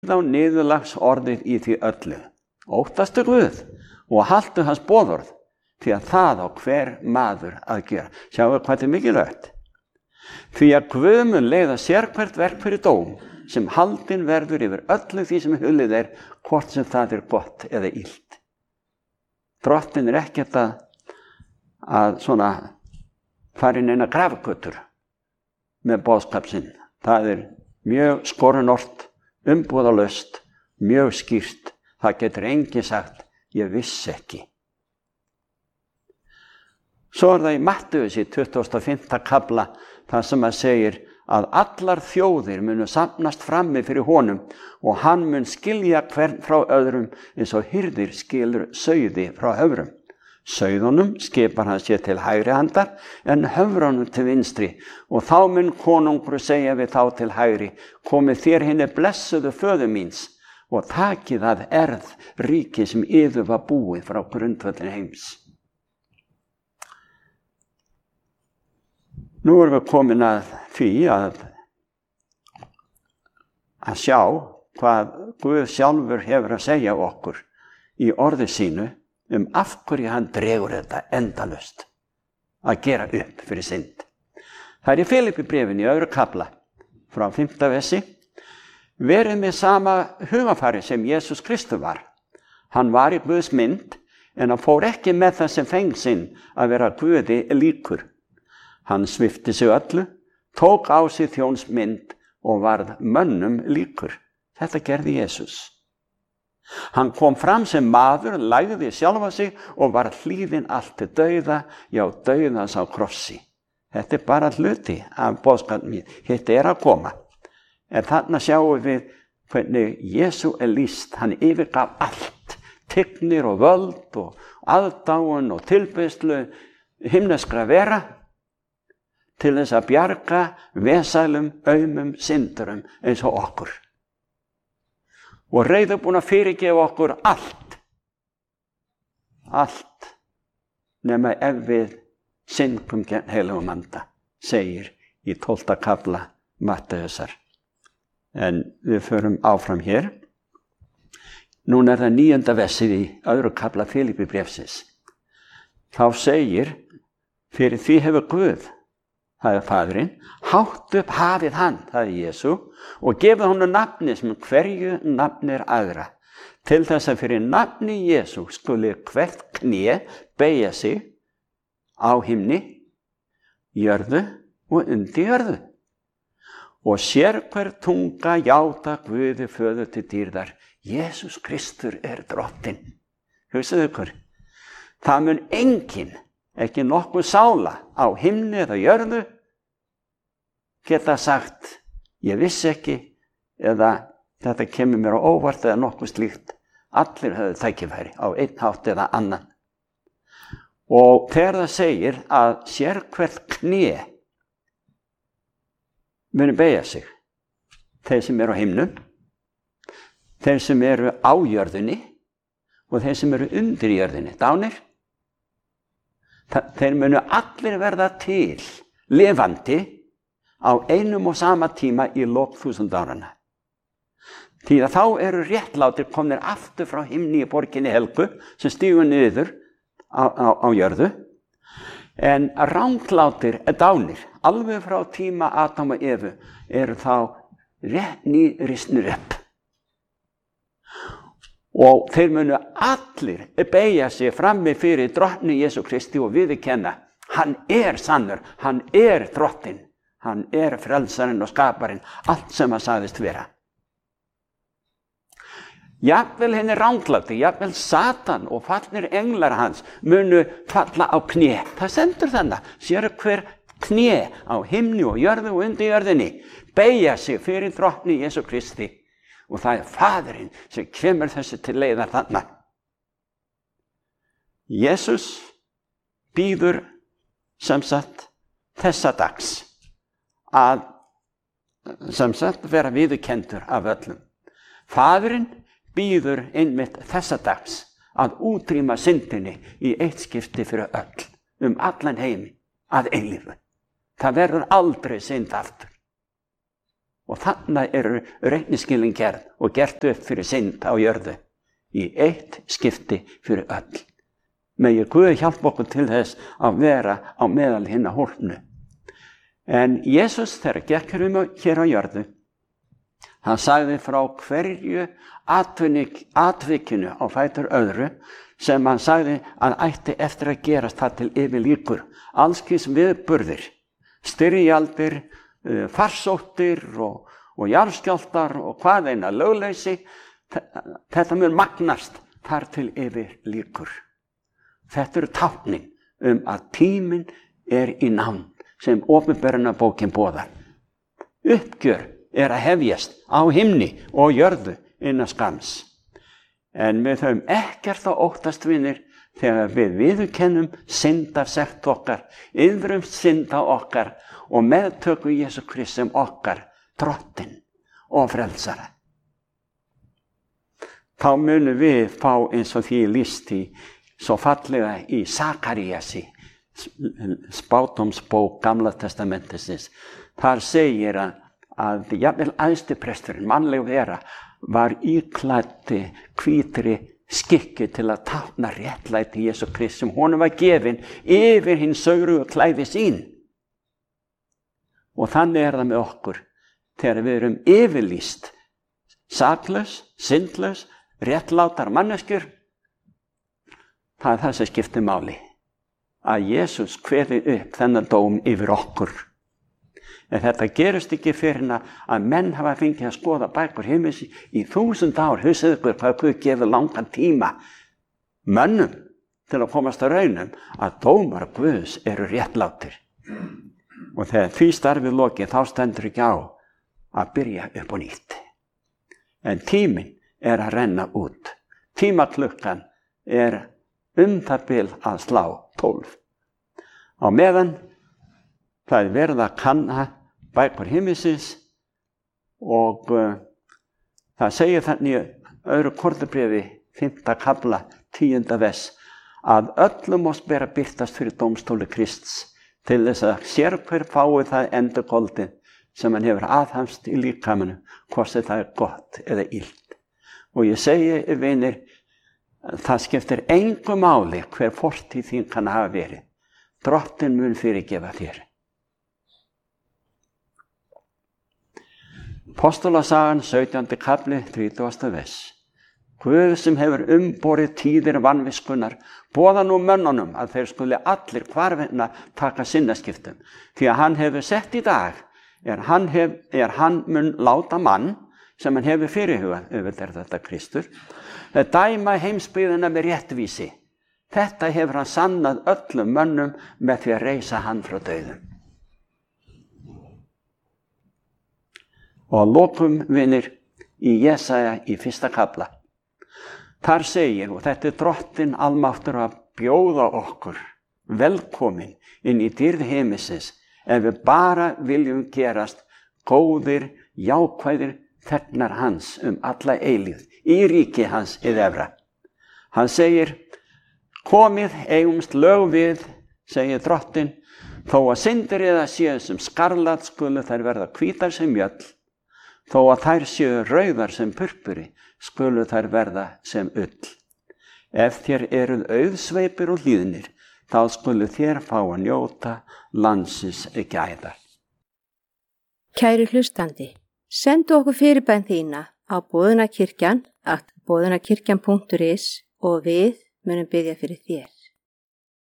þá niðurlags orðið í því öllu. Óttastu Guð og haltu hans boðorð, því að það á hver maður að gera. Sjáu hvað þetta er mikilvægt. Því að Guð mun leiða sérhvert verk fyrir dóm, sem haldinn verður yfir öllu því sem hulið er, hvort sem það er gott eða illt. Drottinn er ekkert að svona fara inn eina grafgötur með boðskap sinn. Það er mjög skorinort, umbúðalaust, mjög skýrt. Það getur enginn sagt, ég vissi ekki. Svo er það í Mattheusi 25. kafla, það sem að segir að allar þjóðir munu safnast frammi fyrir honum og hann mun skilja hvern frá öðrum eins og hirðir skilur sauði frá höfrum. Sauðunum skipar hann sér til hægri handar en höfrunum til vinstri og þá mun konungur segja við þá til hægri, komið þér hinni blessuðu föður míns og takið að erð ríki sem yður var búið frá grundvöllin heims. Nú erum við komin að því að sjá hvað Guð sjálfur hefur að segja okkur í orði sínu af hverju hann dregur þetta endalaust að gera upp fyrir synd. Það er í Filippibréfinu í 2. kafla frá 5. versi. Verið með sama hugafari sem Jesús Kristur var. Hann var í Guðs mynd en hann fór ekki með það sem feng sinn að vera Guði líkur. Hann svipti sig öllu, tók á sig þjónsmynd og varð mönnum líkur. Þetta gerði Jesús. Hann kom fram sem maður, lagði sjálfa sig og var hlýðinn allt til dauða, já dauðans á krossi. Þetta er bara hluti af boðskapnum. Þetta er að koma. En þarna sjáum við hvernig Jesú er lýst. Hann yfirgaf allt, tignir og völd og aðdáun og tilbeiðslu himneskra vera til þess að bjarga vesælum, aumum syndurum eins og okkur. Og reiðubúin að fyrirgefa okkur allt. Allt. Nema ef við syndum gegn heilögum anda, segir í 12. kafla Mattheusar. En við förum áfram hér. Núna er það 9. versið í 2. kafla Filippibréfsins. Þá segir, fyrir því hefur Guð, það er Faðirinn, hátt upp hafið hann, það er Jesú, og gefið honum nafni sem hverju nafni er aðra, til þess að fyrir nafni Jesú skuli hvert kné beygja sig á himni, jörðu og undir jörðu. Og sérhver tunga játa Guði föður til dýrðar. Jesús Kristur er drottinn. Hugsaðu ykkur, það mun enginn, ekki nokkuð sála á himni eða jörðu geta sagt, ég vissi ekki, eða þetta kemur mér á óvart eða nokkuð slíkt. Allir höfðu tækifæri á einn hátt eða annan. Og þegar það segir að sérhvert kné muni beygja sig, þeir sem eru á himnum, þeir sem eru á jörðinni og þeir sem eru undir jörðinni, dánir, þeir munu allir verða til lifandi á einum og sama tíma í lok 1000 áranna. Því að þá eru réttlátir komnir aftur frá himni í borginni helgu sem stígur niður á jörðu, en ranglátir dánir, alveg frá tíma Adam og Evu, eru þá rétt nýrisnir upp. Og þeir munu allir beygja sig frammi fyrir drottni Jesú Kristi og viðurkenna, hann er sannur, hann er drottinn, hann er frelsarinn og skaparinn, allt sem hann sagðist vera. Jafnvel henni rangláti, jafnvel Satan og fallnir englar hans munu falla á kné. Það stendur þannig, sér hver kné á himni og jörðu og undir jörðinni beygja sig fyrir drottni Jesú Kristi. Og það er Faðirinn sem kemur þessu til leiðar þarna. Jesús býður sem sagt þessa dags að sem sagt vera viðurkenndur af öllum. Faðirinn býður einmitt þessa dags að útrýma syndinni í eitt skipti fyrir öll, allan heimi, að eilífu. Það verður aldrei synd aftur. Og þannig reikningsskilin gerð og gert upp fyrir synd á jörðu í eitt skipti fyrir öll. Megi Guð hjálpa okkur til þess að vera á meðal hinna hólpnu. En Jesús þegar gekk hér á jörðu, hann sagði frá hverju atvikinu á fætur öðru sem hann sagði að ætti eftir að gerast það til yfir líkur. Allskis viðburðir, styrjaldir, farsóttir og jarðskjálftar og hvað eina lögleysi. Þetta mun magnast þar til yfir líkur. Þetta táknin að tíminn í nánd sem Opinberunarbókin boðar. Uppgjör að hefjast á himni og jörðu innan skamms. En við höfum ekkert að óttast, vinir, þegar við viðurkennum syndarsekt okkar, iðrumst synda okkar og meðtöku Jesú Krist sem okkar drottinn og frelsara. Þá munum við fá eins og því lýst í svo fallega í Sakaríasi, spádómsbók Gamla testamentisins. Þar segir að jafnvel æðsti presturinn, mannleg vera, var íklæddi hvítri skikki til að tákna réttlæti Jesú Krist sem honum var gefin yfir hinn saurugu klæði sín. Og þannig það með okkur þegar við erum yfirlýst, saklaus, syndlaus, réttlátar manneskjur. Það það sem skiptir máli, að Jesús kveði upp þennan dóm yfir okkur. En þetta gerist ekki fyrir að menn hafa fengið að skoða bækur himins í 1000 ár. Hugsið ykkur hvað Guð gefur langan tíma mönnum til að komast að raunum að dómar Guðs eru réttlátir. Og þegar því starfið lokið, þá stendur ekki á að byrja upp og nýtt. En tíminn að renna út. Tímaklukkan það bil að slá 12. Á meðan það verið að kanna bækur himinsins og það segir þannig í öðru Korintubréfi 5. kafla 10. vers að öllum oss ber að birtast fyrir dómstóli Krists til þess að sérhver fái það endurgoldið sem hann hefur aðhamst í líkamanum, hvort það gott eða illt. Og ég segi, vinir, það skiptir engu máli hver fortíð þín kann hafa verið. Drottinn mun fyrirgefa þér. Apostolasagan 17. kafli 30. vers. Guð sem hefur umborið tíðir vanviskunnar, boða nú mönnunum að þeir skuli allir hvarvetna taka sinnaskiptum. Því að hann hefur sett í dag, hann mun láta mann sem hann hefur fyrirhugað, auðvitað þetta Kristur, dæma heimsbyggðina með réttvísi. Þetta hefur hann sannað öllum mönnum með því að reisa hann frá dauðum. Og að lokum, vinir, í Jesaja í 1. kafla. Þar segir, og þetta drottinn almáttur að bjóða okkur velkomin inn í dýrð heimisins ef við bara viljum gerast góðir, jákvæðir þegnar hans alla eilífð í ríki hans efra. Hann segir, komið eigumst lög við, segir drottinn, þó að syndir eða séu sem skarlat skulu þær verða hvítar sem mjöll, þó að þær séu rauðar sem purpuri skulu þær verða sem ull. Ef þér eruð auðsveipir og hlýðnir, þá skulu þér fá að njóta landsins gæða. Kæri hlustandi, sendu okkur fyrirbæn þína á boðunarkirkjan@boðunarkirkjan.is og við munum biðja fyrir þér.